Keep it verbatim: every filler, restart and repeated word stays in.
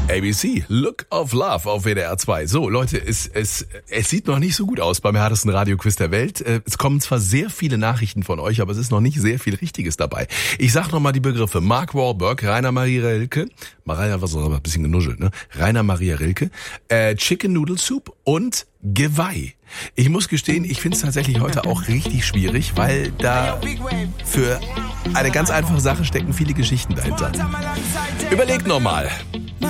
A B C, Look of Love auf W D R zwei. So, Leute, es, es, es sieht noch nicht so gut aus beim härtesten Radioquiz der Welt. Es kommen zwar sehr viele Nachrichten von euch, aber es ist noch nicht sehr viel Richtiges dabei. Ich sag nochmal die Begriffe. Mark Wahlberg, Rainer Maria Rilke, Maria war so ein bisschen genuschelt, ne? Rainer Maria Rilke, äh, Chicken Noodle Soup und Geweih. Ich muss gestehen, ich finde es tatsächlich heute auch richtig schwierig, weil da für eine ganz einfache Sache stecken viele Geschichten dahinter. Überlegt nochmal.